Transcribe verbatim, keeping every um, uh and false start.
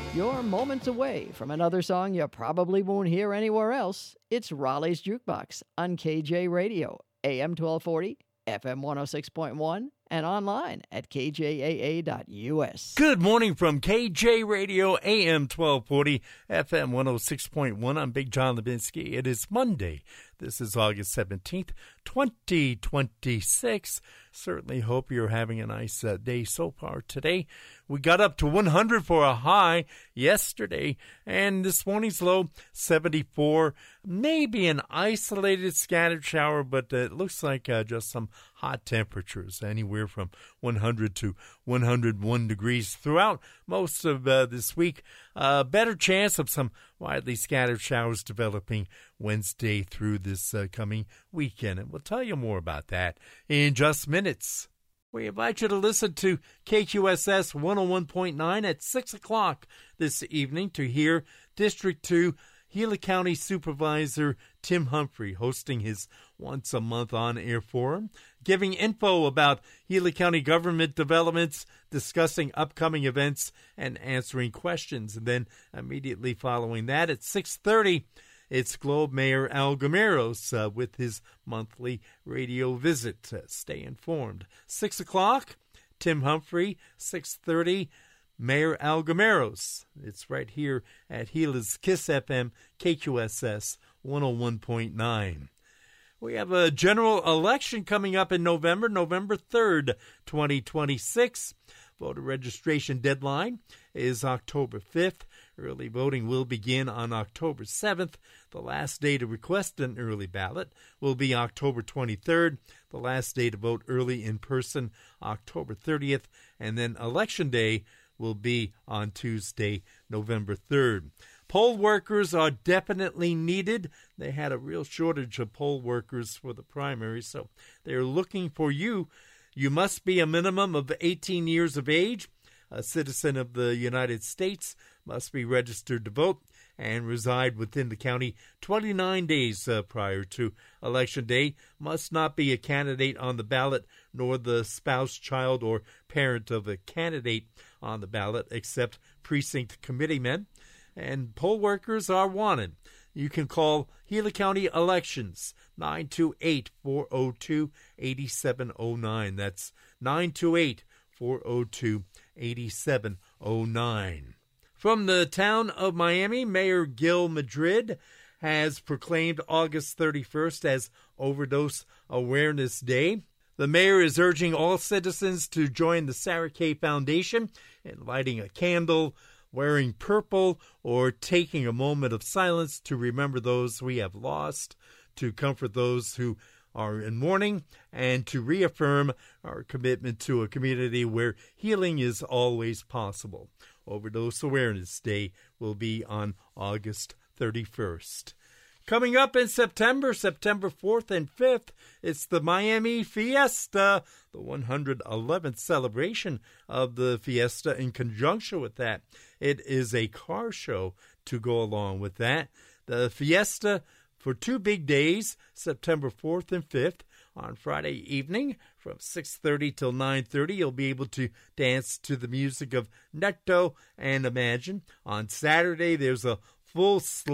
You're moments away from another song you probably won't hear anywhere else. It's Raleigh's Jukebox on K J Radio, A M twelve forty, F M one oh six point one, and online at k j a a dot u s. Good morning from K J Radio, A M twelve forty, F M one oh six point one. I'm Big John Levinsky. It is Monday. This is August seventeenth, twenty twenty-six. Certainly hope you're having a nice uh, day so far today. We got up to one hundred for a high yesterday, and this morning's low, seventy-four. Maybe an isolated scattered shower, but uh, it looks like uh, just some hot temperatures, anywhere from one hundred to one hundred one degrees throughout most of uh, this week. A uh, better chance of some widely scattered showers developing Wednesday through this uh, coming weekend, and we'll tell you more about that in just minutes. We invite you to listen to K Q S S one oh one point nine at six o'clock this evening to hear District two Gila County Supervisor Tim Humphrey hosting his once-a-month on-air forum, giving info about Gila County government developments, discussing upcoming events, and answering questions. And then immediately following that at six thirty, it's Globe Mayor Al Gameros uh, with his monthly radio visit. Uh, stay informed. six o'clock, Tim Humphrey. six thirty, Mayor Al Gameros. It's right here at Gila's Kiss F M, K Q S S one oh one point nine. We have a general election coming up in November, November third, twenty twenty-six. Voter registration deadline is October fifth. Early voting will begin on October seventh. The last day to request an early ballot will be October twenty-third. The last day to vote early in person, October thirtieth. And then Election Day will be on Tuesday, November third. Poll workers are definitely needed. They had a real shortage of poll workers for the primary, so they're looking for you. You must be a minimum of eighteen years of age, a citizen of the United States, must be registered to vote, and reside within the county twenty-nine days uh, prior to Election Day, must not be a candidate on the ballot, nor the spouse, child, or parent of a candidate on the ballot, except precinct committeemen. And poll workers are wanted. You can call Gila County Elections, nine two eight, four oh two, eight seven oh nine. That's nine two eight, four oh two, eight seven oh nine. From the town of Miami, Mayor Gil Madrid has proclaimed August thirty-first as Overdose Awareness Day. The mayor is urging all citizens to join the Sarah Kay Foundation in lighting a candle, wearing purple, or taking a moment of silence to remember those we have lost, to comfort those who are in mourning, and to reaffirm our commitment to a community where healing is always possible. Overdose Awareness Day will be on August thirty-first. Coming up in September, September fourth and fifth, it's the Miami Fiesta, the one hundred eleventh celebration of the Fiesta. In conjunction with that, it is a car show to go along with that. The Fiesta for two big days, September fourth and fifth. On Friday evening from six thirty till nine thirty, you'll be able to dance to the music of Necto and Imagine. On Saturday, there's a full slate